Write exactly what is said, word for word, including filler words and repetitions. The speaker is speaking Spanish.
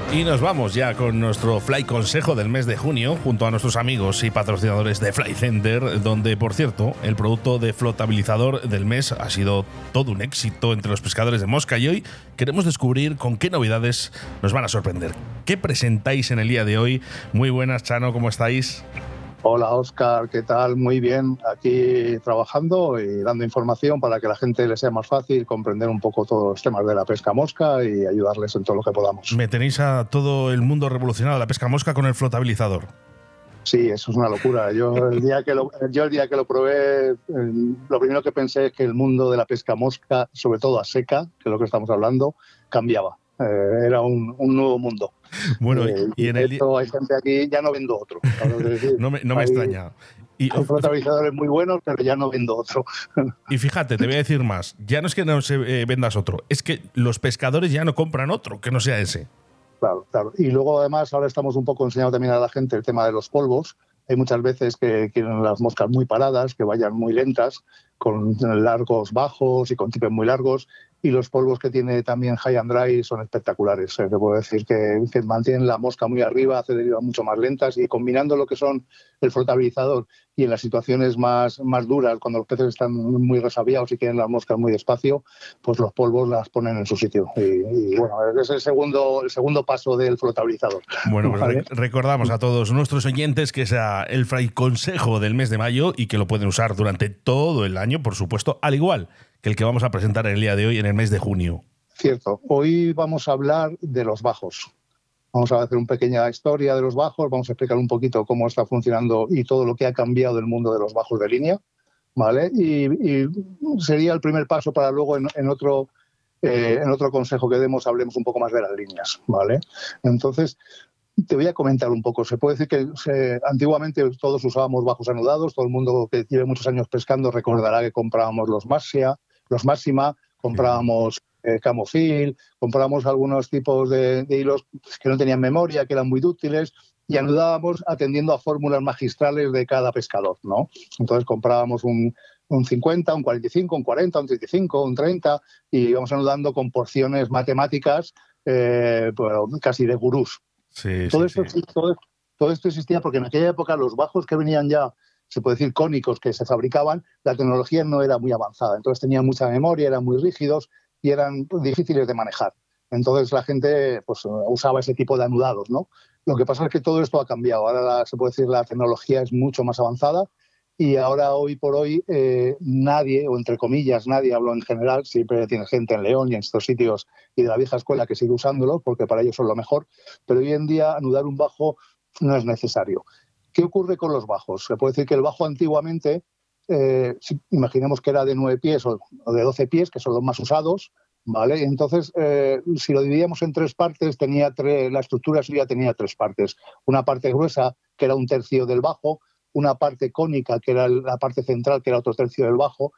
Y nos vamos ya con nuestro Fly Consejo del mes de junio, junto a nuestros amigos y patrocinadores de Fly Center, donde, por cierto, el producto de flotabilizador del mes ha sido todo un éxito entre los pescadores de mosca, y hoy queremos descubrir con qué novedades nos van a sorprender. ¿Qué presentáis en el día de hoy? Muy buenas, Chano, ¿cómo estáis? Hola, Óscar, ¿qué tal? Muy bien, aquí trabajando y dando información para que a la gente le sea más fácil comprender un poco todos los temas de la pesca mosca y ayudarles en todo lo que podamos. Me tenéis a todo el mundo revolucionado de la pesca mosca con el flotabilizador. Sí, eso es una locura. Yo el día que lo, yo el día que lo probé, eh, lo primero que pensé es que el mundo de la pesca mosca, sobre todo a seca, que es lo que estamos hablando, cambiaba. Eh, era un, un nuevo mundo. Bueno, eh, y en el esto hay gente aquí, ya no vendo otro. Decir, no me, no me hay, extraña. Y, hay flotabilizadores muy buenos, pero ya no vendo otro. Y fíjate, te voy a decir más. Ya no es que no se eh, vendas otro, es que los pescadores ya no compran otro que no sea ese. Claro, claro. Y luego, además, ahora estamos un poco enseñando también a la gente el tema de los polvos. Hay muchas veces que quieren las moscas muy paradas, que vayan muy lentas, con largos bajos y con tipos muy largos. Y los polvos que tiene también High and Dry son espectaculares. Te puedo decir que, que mantienen la mosca muy arriba, hace derivas mucho más lentas, y combinando lo que son el flotabilizador y en las situaciones más, más duras, cuando los peces están muy resabiados y quieren las moscas muy despacio, pues los polvos las ponen en su sitio. Y, y bueno, es el segundo, el segundo paso del flotabilizador. Bueno, pues ¿Vale? re- recordamos a todos nuestros oyentes que sea el Fly Consejo del mes de mayo y que lo pueden usar durante todo el año, por supuesto, al igual que el que vamos a presentar en el día de hoy en el mes de junio. Cierto. Hoy vamos a hablar de los bajos. Vamos a hacer una pequeña historia de los bajos, vamos a explicar un poquito cómo está funcionando y todo lo que ha cambiado del mundo de los bajos de línea, ¿vale? Y, y sería el primer paso para luego en, en otro eh, en otro consejo que demos hablemos un poco más de las líneas, ¿vale? Entonces, te voy a comentar un poco. Se puede decir que se, antiguamente todos usábamos bajos anudados. Todo el mundo que lleve muchos años pescando recordará que comprábamos los Maxia, los Máxima, comprábamos eh, Camofil, comprábamos algunos tipos de, de hilos que no tenían memoria, que eran muy dúctiles, y anudábamos atendiendo a fórmulas magistrales de cada pescador, ¿no? Entonces comprábamos un, un cincuenta, un cuarenta y cinco, un cuarenta, un treinta y cinco, un treinta, y íbamos anudando con porciones matemáticas eh, bueno, casi de gurús. Sí, Todo, sí, esto, sí. todo, todo esto existía porque en aquella época los bajos que venían ya, se puede decir cónicos, que se fabricaban, la tecnología no era muy avanzada. Entonces tenían mucha memoria, eran muy rígidos y eran difíciles de manejar. Entonces la gente pues, usaba ese tipo de anudados, ¿no? Lo que pasa es que todo esto ha cambiado. Ahora la, se puede decir la tecnología es mucho más avanzada y ahora hoy por hoy eh, nadie, o entre comillas nadie, hablo en general, siempre tiene gente en León y en estos sitios y de la vieja escuela que sigue usándolo porque para ellos son lo mejor, pero hoy en día anudar un bajo no es necesario. ¿Qué ocurre con los bajos? Se puede decir que el bajo antiguamente, eh, si, imaginemos que era de nueve pies o, o de doce pies, que son los más usados, ¿vale? Entonces, eh, si lo dividíamos en tres partes, tenía tres, la estructura suya tenía tres partes. Una parte gruesa, que era un tercio del bajo, una parte cónica, que era la parte central, que era otro tercio del bajo,